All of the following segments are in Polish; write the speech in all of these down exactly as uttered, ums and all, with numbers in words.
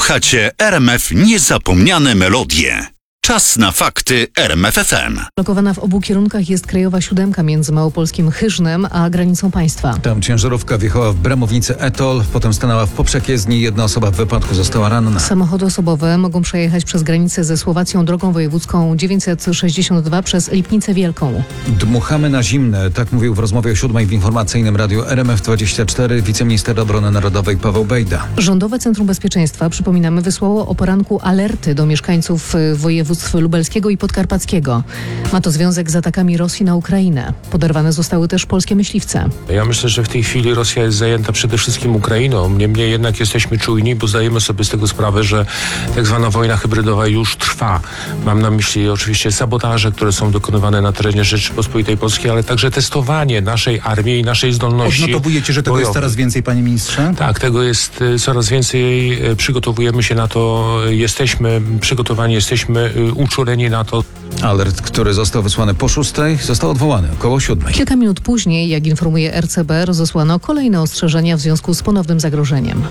Słuchacie R M F Niezapomniane Melodie. Czas na fakty R M F F M. Blokowana w obu kierunkach jest krajowa siódemka między małopolskim Chyżnem a granicą państwa. Tam ciężarówka wjechała w Bramownicę Etol, potem stanęła w poprzejezdni. Jedna osoba w wypadku została ranna. Samochody osobowe mogą przejechać przez granicę ze Słowacją drogą wojewódzką dziewięćset sześćdziesiąt dwa przez Lipnicę Wielką. Dmuchamy na zimne, tak mówił w rozmowie o siódmej w informacyjnym radiu R M F dwadzieścia cztery wiceminister obrony narodowej Paweł Bejda. Rządowe Centrum Bezpieczeństwa, przypominamy, wysłało o poranku alerty do mieszkańców województw lubelskiego i podkarpackiego. Ma to związek z atakami Rosji na Ukrainę. Poderwane zostały też polskie myśliwce. Ja myślę, że w tej chwili Rosja jest zajęta przede wszystkim Ukrainą. Niemniej jednak jesteśmy czujni, bo zdajemy sobie z tego sprawę, że tak zwana wojna hybrydowa już trwa. Mam na myśli oczywiście sabotaże, które są dokonywane na terenie Rzeczypospolitej Polskiej, ale także testowanie naszej armii i naszej zdolności. Odnotowujecie, że tego bojowych. jest coraz więcej, panie ministrze? Tak, tego jest coraz więcej. Przygotowujemy się na to. Jesteśmy przygotowani, jesteśmy uczuleni na to. Alert, który został wysłany po szóstej, został odwołany około siódmej. Kilka minut później, jak informuje R C B, rozesłano kolejne ostrzeżenia w związku z ponownym zagrożeniem.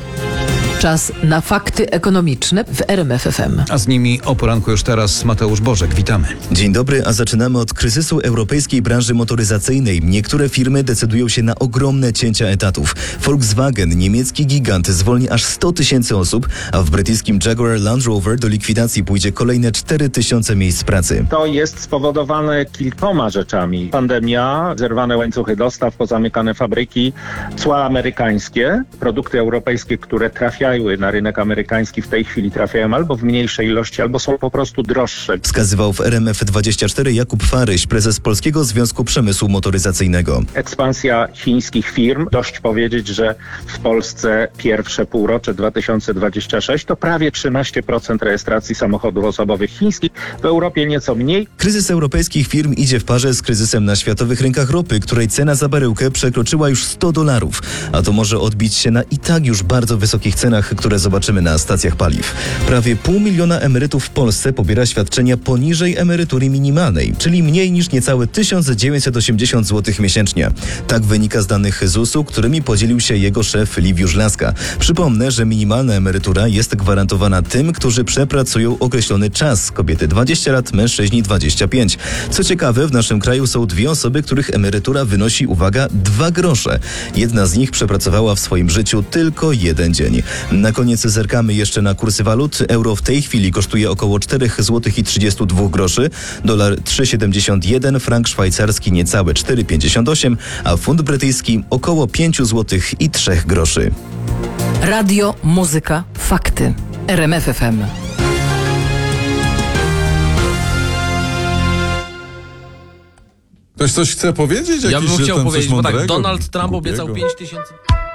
Czas na fakty ekonomiczne w R M F F M. A z nimi o poranku już teraz Mateusz Bożek. Witamy. Dzień dobry, a zaczynamy od kryzysu europejskiej branży motoryzacyjnej. Niektóre firmy decydują się na ogromne cięcia etatów. Volkswagen, niemiecki gigant, zwolni aż sto tysięcy osób, a w brytyjskim Jaguar Land Rover do likwidacji pójdzie kolejne cztery tysiące miejsc pracy. To jest spowodowane kilkoma rzeczami. Pandemia, zerwane łańcuchy dostaw, pozamykane fabryki, cła amerykańskie, produkty europejskie, które trafiają na rynek amerykański, w tej chwili trafiają albo w mniejszej ilości, albo są po prostu droższe. Wskazywał w R M F dwadzieścia cztery Jakub Faryś, prezes Polskiego Związku Przemysłu Motoryzacyjnego. Ekspansja chińskich firm, dość powiedzieć, że w Polsce pierwsze półrocze dwa tysiące dwudzieste trzecie to prawie trzynaście procent rejestracji samochodów osobowych chińskich, w Europie nieco mniej. Kryzys europejskich firm idzie w parze z kryzysem na światowych rynkach ropy, której cena za baryłkę przekroczyła już sto dolarów, a to może odbić się na i tak już bardzo wysokich cenach, które zobaczymy na stacjach paliw. Prawie pół miliona emerytów w Polsce pobiera świadczenia poniżej emerytury minimalnej, czyli mniej niż niecałe tysiąc dziewięćset osiemdziesiąt złotych miesięcznie. Tak wynika z danych zusu, którymi podzielił się jego szef Liwiusz Laska. Przypomnę, że minimalna emerytura jest gwarantowana tym, którzy przepracują określony czas. Kobiety dwadzieścia lat, mężczyźni dwadzieścia pięć. Co ciekawe, w naszym kraju są dwie osoby, których emerytura wynosi, uwaga, dwa grosze. Jedna z nich przepracowała w swoim życiu tylko jeden dzień. Na koniec zerkamy jeszcze na kursy walut. Euro w tej chwili kosztuje około cztery złote trzydzieści dwa groszy, dolar trzy siedemdziesiąt jeden, frank szwajcarski niecałe cztery pięćdziesiąt osiem, a funt brytyjski około pięć złotych i trzy groszy. Radio, muzyka, fakty. R M F F M. Ktoś coś chce powiedzieć? Ja Jakiś, bym że chciał tam powiedzieć, coś bo tak, mądrego, Donald Trump głupiego? obiecał pięć tysięcy...